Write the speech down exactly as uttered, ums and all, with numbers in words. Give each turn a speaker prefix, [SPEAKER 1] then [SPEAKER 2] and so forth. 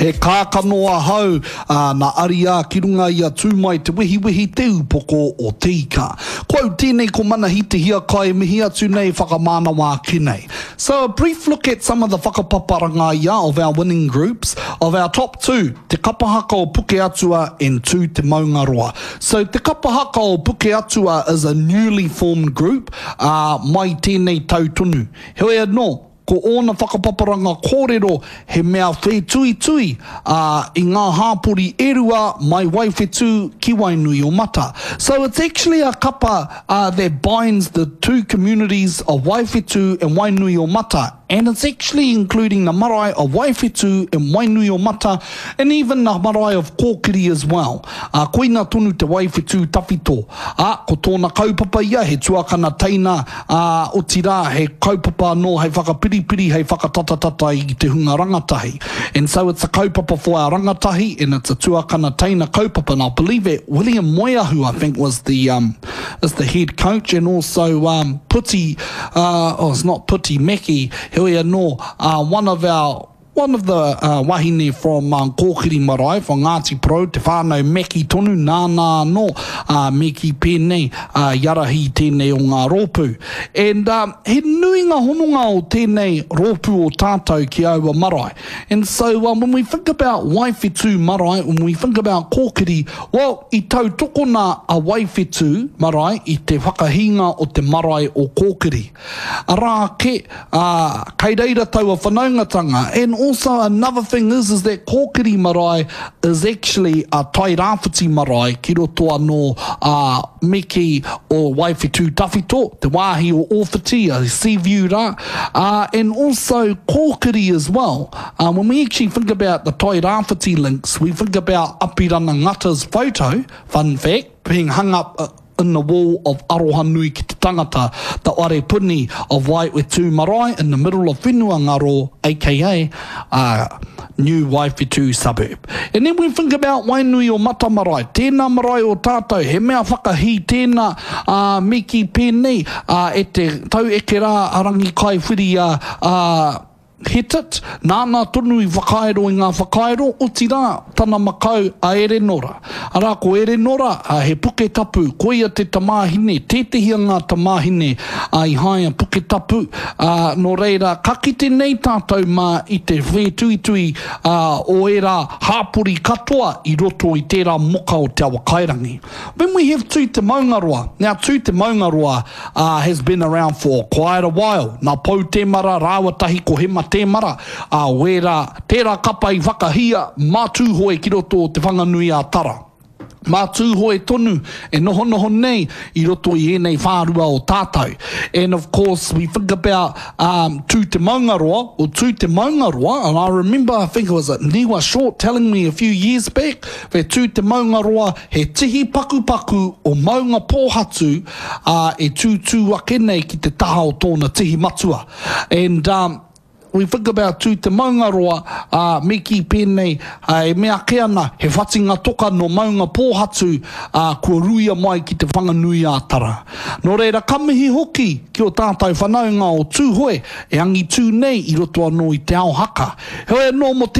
[SPEAKER 1] he kākanoa hau uh, na aria ki runga ia tūmai te wihi wihi te upoko o te ika. Kau tēnei ko mana hiti hia kai mihi atu nei whakamana wā kinei. So a brief look at some of the whakapaparanga ia of our winning groups. Of our top two, te kapahaka o Puke Atua and two te Maungaroa. So te kapahaka o Puke Atua is a newly formed group, uh, mai tēnei tautunu. Heoi anō, ko ona whakapaparanga kōrero he mea whē tui tui uh, i ngā hāpori erua mai waiwhetū ki Wainui o Mata. So it's actually a kapa uh, that binds the two communities of Waiwhetū and Wainui o Mata. And it's actually including the marae of Waiwhetū and Wainui o Mata, and even the marae of Kōkiri as well. Uh, koina tonu te Waiwhetū tawhito. Uh, ko tōna kaupapa ia, he tuakana teina uh, o tira, he kaupapa no hei whakapiripiri, hei whakatatatata i te hunga rangatahi. And so it's a kaupapa for our rangatahi, and it's a tuakana teina kaupapa. And I believe it, William Moeahu, I think, was the um, is the head coach, and also um, Puti, uh, oh, it's not Puti, Meki, Heoi anō, uh, one of our One of the uh, wahine from um, Kōkiri Marae, from Ngāti Pro, te whānau Meki tonu, nānā no, uh, Meki pēnei, uh, yarahi tēnei o ngā rōpū. And um, he nui ngā hononga o tēnei rōpū o tātou ki aua marae. And so um, when we think about Waiwhetū marae, when we think about Kōkiri, well, i tau tokona a Waiwhetū marae i te whakahinga o te marae o Kōkiri. Arā ke, uh, kei reira tau a whanaungatanga, and also another thing is, is that Kōkiri marae is actually a tai rāwhiti marae ki roto anō uh, Meki o Waiwhetū tawhito, te wāhi o Ōwhiti, a Seaview rā, uh, and also Kōkiri as well. Uh, when we actually think about the tai rāwhiti links, we think about Apirana Ngata's photo, fun fact, being hung up uh, in the wall of Aroha Nui ki te tangata, the Arepuni of Waiwhetū marae in the middle of Whenuangaro, aka uh, New Waiwhetū suburb. And then we think about Wainui o Mata marae, tēnā marae o tātou, he mea whakahi tēnā uh, Meki pēnei, uh, e te tau eke rā arangi kai whiri uh, uh, Hetit, nāna tonu i whakaero i ngā whakaero, o tira tana makau a ere nora. Arā ko ere nora, a he puke tapu, koia te tamāhine, tētehia ngā tamāhine a i haia puke tapu, a, no reira, ka kite nei tātou mā i te whē tui tui a, o era hāpori katoa i roto i tērā moka o te awa kairangi. When we have Tū Te Maungaroa, now Tū Te Maungaroa uh, has been around for quite a while. Nā pou te mara, rāwatahi ko he mate te mara, a wera, tērā kapa i whakahia, mātūhoe ki roto o te whanganui a tara. Mātūhoe tonu, e noho noho nei, i roto i enei whārua o tātou. And of course, we think about um, Tū Te Maungaroa, or Tū Te Maungaroa, and I remember, I think it was a Niwa Short telling me a few years back, where Tū Te Maungaroa, he tihi paku paku o maunga pōhatu, uh, e tūtū ake nei ki te taha o tōna tihi matua. And um, we think about Tū Te Maungaroa, uh, Meki pēnei, uh, e mea ke ana, he whatinga toka no maunga pōhatu, uh, kua ruia mai ki te whanganui a tara. Nō reira, kamihi hoki ki o tātou whanaunga o tūhoe, e angi tū nei i roto anō i te ao haka. Heoi anō mo te